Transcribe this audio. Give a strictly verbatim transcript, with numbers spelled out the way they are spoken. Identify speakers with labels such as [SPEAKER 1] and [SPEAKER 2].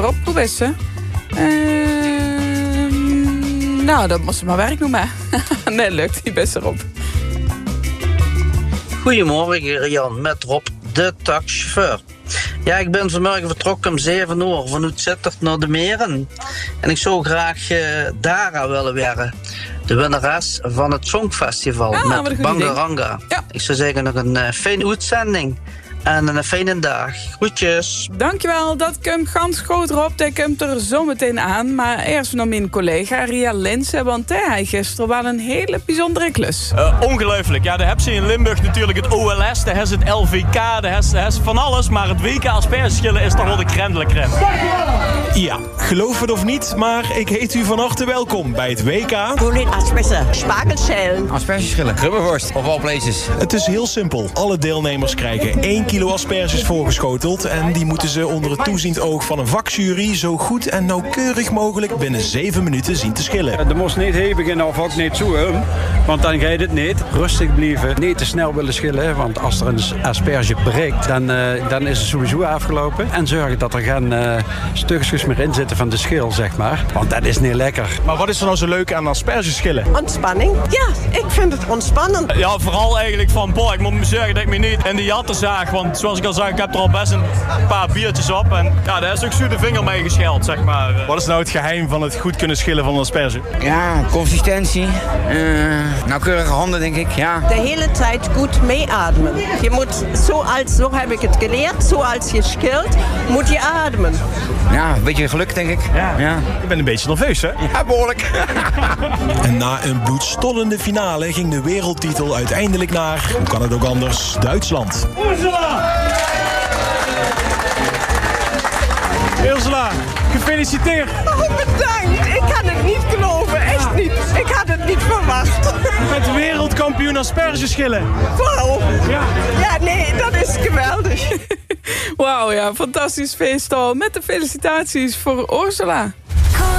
[SPEAKER 1] Rob, hoe is ze? Uh, nou, dat moest ze maar werk noemen. Nee, lukt niet best erop.
[SPEAKER 2] Goedemorgen Jan, met Rob, de taxichauffeur. Ja, ik ben vanmorgen vertrokken om zeven uur vanuit Sittard naar de Meren. En ik zou graag uh, Dara willen werden. De winnares van het Songfestival
[SPEAKER 1] ah,
[SPEAKER 2] met Bangaranga.
[SPEAKER 1] Ja.
[SPEAKER 2] Ik zou zeggen nog een uh, fijne uitzending. En een fijne dag. Groetjes.
[SPEAKER 1] Dankjewel, dat komt gans groot Rob. Dat komt er zo meteen aan. Maar eerst nog mijn collega Ria Linsen. Want hij had gisteren wel een hele bijzondere klus.
[SPEAKER 3] Uh, ongelooflijk. Ja, daar heb je in Limburg natuurlijk het O L S. Daar is het L V K. Daar is, daar is van alles. Maar het W K aspergeschillen is toch wel de crème de la crème.
[SPEAKER 4] Ja, geloof het of niet. Maar ik heet u van harte welkom bij het W K.
[SPEAKER 5] Koolin asperge, spakelschellen,
[SPEAKER 6] aspergeschillen, rubberworst of all places.
[SPEAKER 4] Het is heel simpel. Alle deelnemers krijgen één kilo asperges voorgeschoteld. En die moeten ze onder het toeziend oog van een vakjury zo goed en nauwkeurig mogelijk binnen zeven minuten zien te schillen.
[SPEAKER 7] Je moest niet heen beginnen of ook niet zo, hè? Want dan ga je het niet. Rustig blijven, niet te snel willen schillen. Want als er een asperge breekt, dan, uh, dan is het sowieso afgelopen. En zorgen dat er geen uh, stukjes meer in zitten van de schil, zeg maar. Want dat is niet lekker.
[SPEAKER 4] Maar wat is er nou zo leuk aan aspergeschillen?
[SPEAKER 5] Ontspanning. Ja, ik vind het ontspannend.
[SPEAKER 3] Ja, vooral eigenlijk van, boah, ik moet me zorgen dat ik me niet in de jatten zaag. Want zoals ik al zei, ik heb er al best een paar biertjes op. En ja, daar is ook zo de vinger mee gescheld, zeg maar.
[SPEAKER 4] Wat is nou het geheim van het goed kunnen schillen van een asperge?
[SPEAKER 6] Ja, consistentie. Uh, nauwkeurige handen, denk ik, ja.
[SPEAKER 5] De hele tijd goed meeademen. Je moet, zo als, zo heb ik het geleerd, zo als je schilt, moet je ademen.
[SPEAKER 6] Ja, een beetje geluk, denk ik.
[SPEAKER 4] Ja. ja. Je bent een beetje nerveus, hè?
[SPEAKER 6] Ja, behoorlijk.
[SPEAKER 4] En na een bloedstollende finale ging de wereldtitel uiteindelijk naar, hoe kan het ook anders, Duitsland.
[SPEAKER 8] Ursula! Ursula, gefeliciteerd.
[SPEAKER 5] Oh, bedankt. Ik kan het niet geloven. Echt niet. Ik had het niet verwacht.
[SPEAKER 8] Je bent wereldkampioen aspergeschillen.
[SPEAKER 5] Wauw.
[SPEAKER 8] Ja.
[SPEAKER 5] Ja, nee, dat is geweldig.
[SPEAKER 1] Wauw, ja, fantastisch feest al. Met de felicitaties voor Ursula.